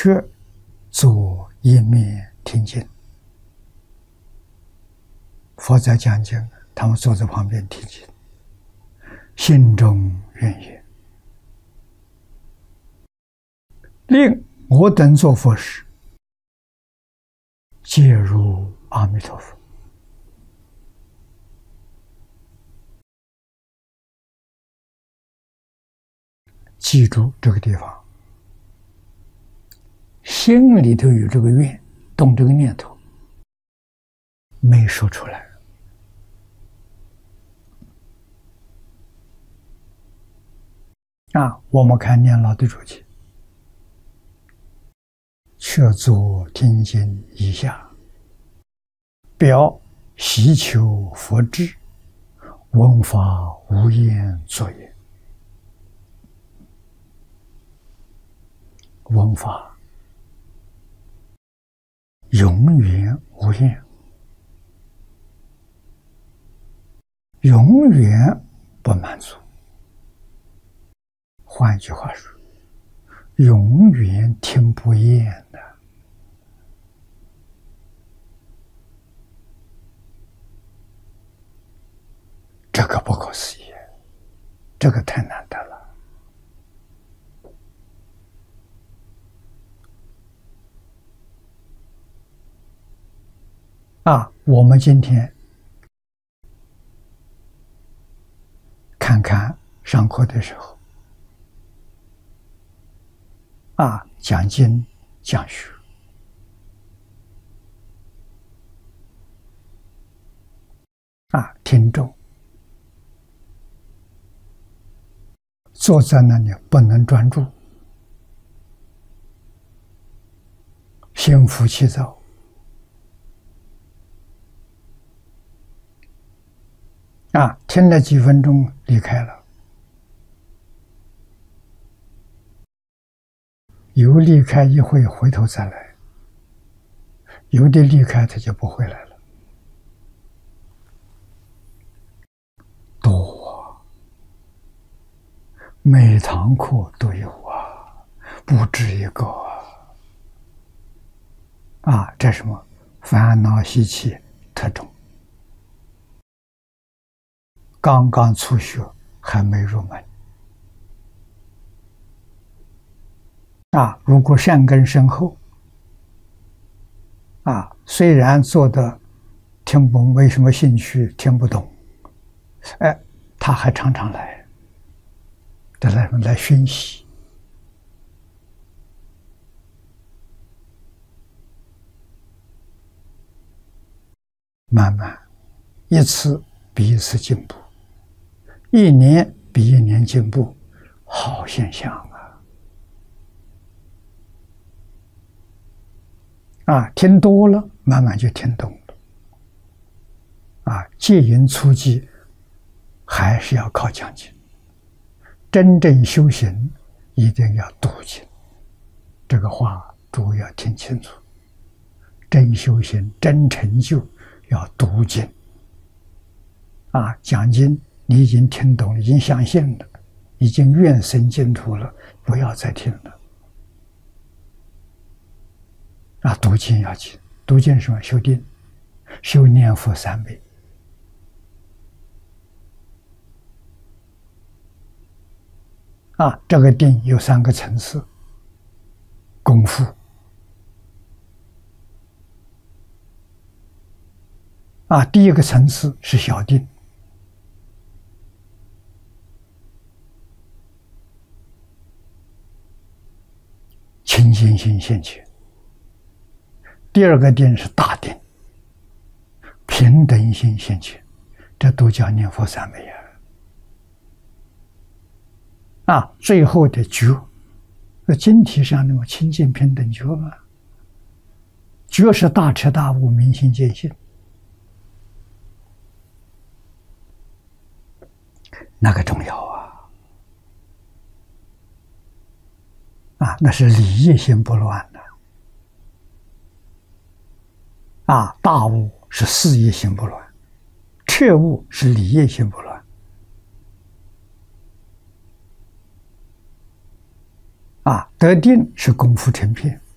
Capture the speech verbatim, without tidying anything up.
却坐一面听经。佛在讲经，他们坐在旁边听经，心中愿也，令我等作佛时，皆如阿弥陀佛。记住这个地方，心里头有这个愿，动这个念头，没说出来。啊，我们看念老的主题，却坐听经一下，表希求佛智，闻法无言作也。闻法永远无厌，永远不满足。换句话说，永远听不厌的。这个不可思议，这个太难得了。啊，我们今天看看上课的时候，啊，讲经讲学，啊，听众坐在那里不能专注，心浮气躁。啊，听了几分钟离开了，有离开一会回头再来，有的离开他就不回来了，多，每堂课都有啊，不止一个啊。啊，这是什么？烦恼习气特重。刚刚初学，还没入门。啊，如果善根深厚，啊，虽然做的听不没什么兴趣，听不懂，哎，他还常常来，来来来熏习。慢慢，一次比一次进步。一年比一年进步，好现象啊！啊，听多了，慢慢就听懂了。啊，戒淫粗记还是要靠讲经。真正修行，一定要读经。这个话诸位要听清楚。真修行、真成就，要读经。啊，讲经。你已经听懂了，已经相信了，已经愿生净土了，不要再听了。啊，读经要紧，读经是什么？修定，修念佛三昧。啊，这个定有三个层次，功夫。啊，第一个层次是小定。清净心现前。第二个定是大定，平等心现前，这都叫念佛三昧啊！啊，最后的觉，那经题上那么清净平等觉嘛，觉是大彻大悟、明心见性，那个重要啊！啊，那是理业心不乱的。啊，大悟是事业心不乱，彻悟是理业心不乱。啊，得定是功夫成片。